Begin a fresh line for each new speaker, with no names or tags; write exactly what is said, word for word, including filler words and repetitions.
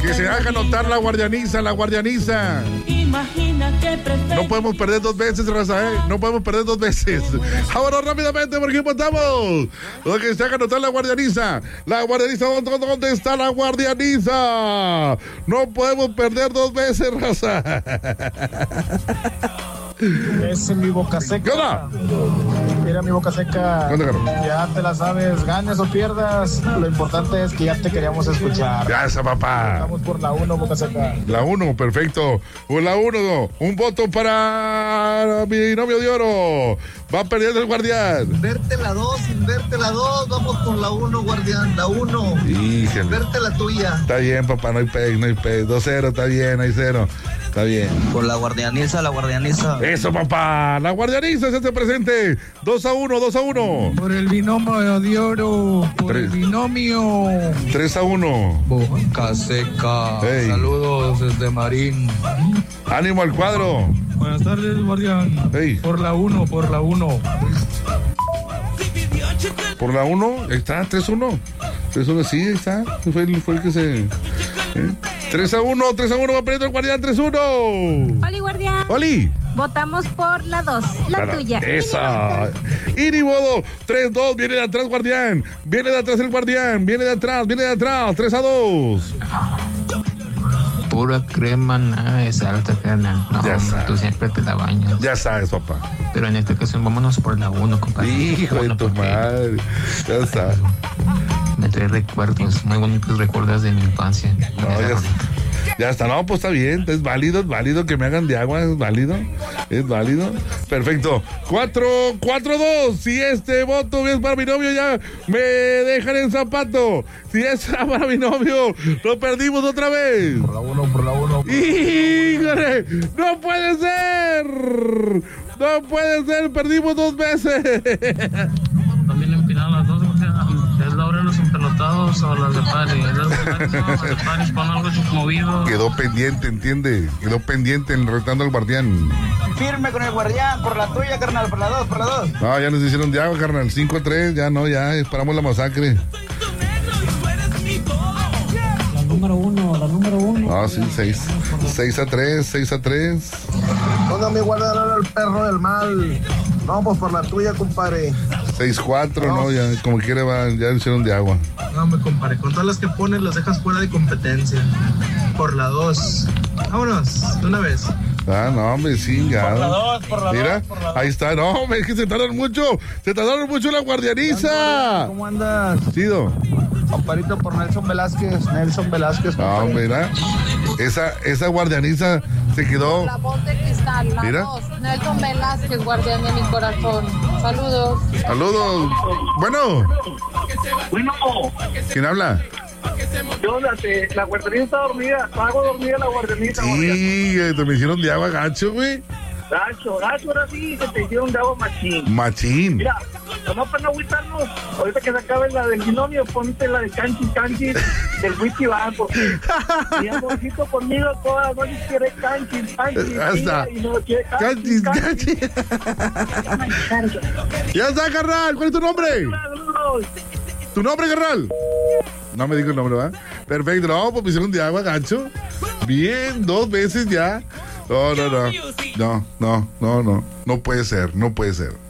Que se haga notar la guardianiza, la guardianiza. No podemos perder dos veces, raza, ¿eh? No podemos perder dos veces. Ahora rápidamente, porque empatamos. Lo que se haga notar la guardianiza. La guardianiza, ¿dónde está la guardianiza? No podemos perder dos veces, raza.
Ese es mi boca seca.
¿Qué onda?
Mira mi boca seca.
¿Qué onda,
ya te la sabes, ganes o pierdas. Lo importante es que ya te queríamos escuchar.
Ya esa, papá.
Vamos por la uno, boca seca.
La uno, perfecto. Por la uno, un voto para mi novio de oro. Va perdiendo el guardián.
Inverte la dos, inverte la dos. Vamos por la uno, guardián. La uno.
Híjole.
Inverte la tuya.
Está bien, papá, no hay peg, no hay peg. dos cero, está bien, hay cero. Está bien.
Por la guardianiza, la guardianiza.
Eso, papá. La guardianiza se hace presente. dos a uno, dos a uno.
Por el binomio de oro. Por
Tres.
el binomio.
tres a uno.
Boca seca.
Hey.
Saludos desde Marín.
Ánimo al cuadro.
Buenas tardes, guardián.
Hey.
Por la uno, por la uno.
Por la uno, ahí está, tres a uno. tres a uno, sí, ahí está. Fue el, fue el que se... ¿eh? tres a uno, tres a uno, va perdiendo el guardián, tres a uno.
Oli, guardián.
Oli.
Votamos por la dos, la
Para,
tuya.
Esa. Y ni modo. tres dos. Viene de atrás, guardián. Viene de atrás el guardián. Viene de atrás, viene de atrás. tres a dos.
Pura crema, nada de salsa, carnal. No,
Ya sabes.
tú siempre te la bañas.
Ya sabes, papá.
Pero en esta ocasión, vámonos por la uno, compadre.
Hijo de
Uno,
tu
porque
madre. Ya sabes.
Me trae recuerdos, muy bonitos recuerdos de mi infancia.
No, ya está. Ya está, no, pues está bien, es válido, es válido que me hagan de agua, es válido, es válido. Perfecto. cuatro, cuatro, dos. Si este voto es para mi novio, ya me dejan en zapato. Si es para mi novio, lo perdimos otra vez.
Por la uno, por la uno.
¡Híjole! ¡No puede ser! ¡No puede ser! ¡Perdimos dos veces!
También empinaron las dos, o sea, es la hora de los empelotados o las de Paris. Las de Paris con algo movido.
Quedó pendiente, ¿entiende? Quedó pendiente en retando al guardián.
Firme con el guardián, por la tuya, carnal, por la dos, por la dos.
No, ya nos hicieron de agua, carnal. cinco a tres, ya no, ya esperamos la masacre.
La número uno, la número uno.
Ah, sí, seis. seis a tres, seis a tres.
Póngame guardar al perro del mal. Vamos por la tuya, compadre.
seis cuatro, no, ya como quiere va, ya hicieron de agua.
No, me compadre, con todas las que pones las dejas fuera de competencia. Por la dos. Vámonos, de una vez.
Ah, no, hombre, sí, ya.
Por la dos, por la
Mira,
dos, por la dos.
ahí está, no, hombre, es que se tardaron mucho. Se tardaron mucho la guardianiza.
¿Cómo andas?
Chido.
Comparito por Nelson Velázquez. Nelson Velázquez,
No,
compadre.
mira, esa, esa guardianiza se quedó.
La voz de cristal, la
Mira.
dos. Nelson Velázquez, guardián de mi corazón. Saludos.
Saludos. Bueno,
Bueno,
¿quién habla?
¿qué onda? La guardianita está dormida. Hago dormida la guardianita.
Sí, eh, te me hicieron de agua gacho, güey.
Gacho, gacho, ahora sí, se te hicieron de agua machín.
Machín.
Mira, nomás para no agüitarnos, ahorita que se acabe la del binomio, ponte la de canchis, canchis, del whisky van, porque mi amorcito conmigo todas las noches quiere canchis, canchis,
Hasta.
y no quiere
Canchis,
canchis,
canchis. Ya está, carnal. ¿Cuál es tu nombre?
Saludos.
¿Tu nombre, carnal? No me dijo el nombre, ¿verdad? Perfecto. No, pues me hicieron de agua, gacho. Bien, dos veces ya. No, no, no. No, no, no, no. No puede ser, no puede ser.